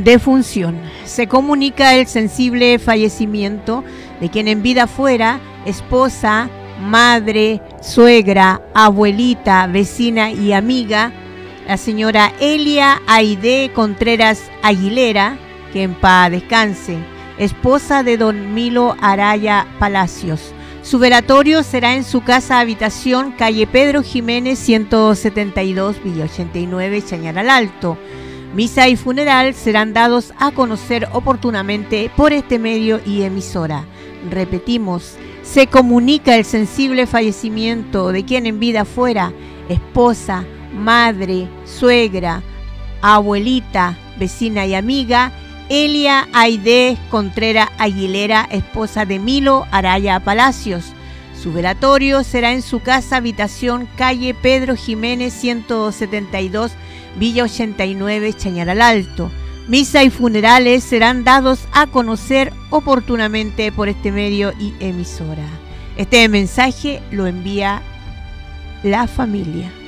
Defunción. Se comunica el sensible fallecimiento de quien en vida fuera esposa, madre, suegra, abuelita, vecina y amiga, la señora Elia Aide Contreras Aguilera, que en paz descanse, esposa de don Milo Araya Palacios. Su velatorio será en su casa habitación, calle Pedro Jiménez 172, Villa 89, Chañaral Alto. Misa y funeral serán dados a conocer oportunamente por este medio y emisora. Repetimos, se comunica el sensible fallecimiento de quien en vida fuera esposa, madre, suegra, abuelita, vecina y amiga, Elia Aide Contreras Aguilera, esposa de Milo Araya Palacios. Su velatorio será en su casa habitación, calle Pedro Jiménez 172, Villa 89, Chañaral Alto. Misa y funerales serán dados a conocer oportunamente por este medio y emisora. Este mensaje lo envía la familia.